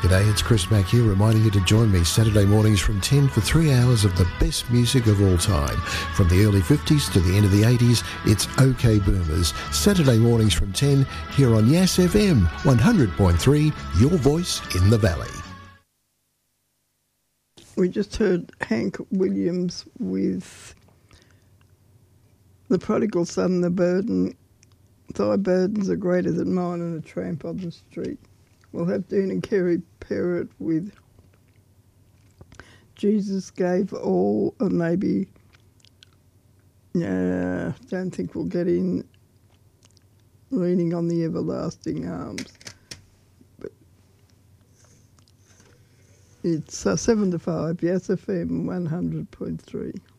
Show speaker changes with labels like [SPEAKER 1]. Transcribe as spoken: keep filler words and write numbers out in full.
[SPEAKER 1] G'day, it's Chris Mack here, reminding you to join me Saturday mornings from ten for three hours of the best music of all time. From the early fifties to the end of the eighties, it's OK Boomers. Saturday mornings from ten here on Yass F M, one hundred point three, your voice in the valley.
[SPEAKER 2] We just heard Hank Williams with The Prodigal Son, The Burden. Thy burdens are greater than mine, and A Tramp on the Street. We'll have Dean and Kerry Parrott with Jesus Gave All, and maybe, nah, don't think we'll get in Leaning on the Everlasting Arms. But it's uh, seven to five, Yass F M one hundred point three.